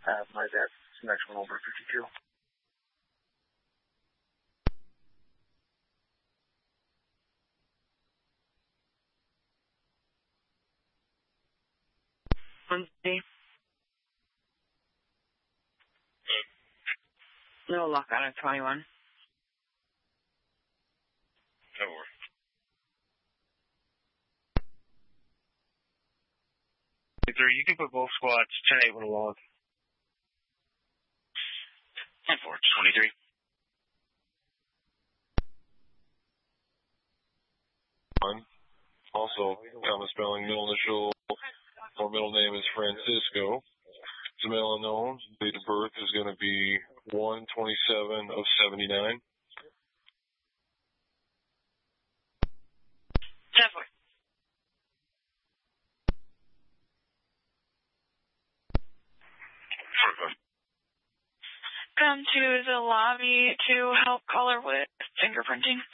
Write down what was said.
My dad's next one over 52. Wednesday. No luck out of 21. Over. You can put both squads 10-8 when along. 10-4, 23. Also, common spelling, middle initial, or middle name is Francisco. It's a male unknown. Date of birth is going to be 1/27/79. 10-4. Come to the lobby to help caller with fingerprinting.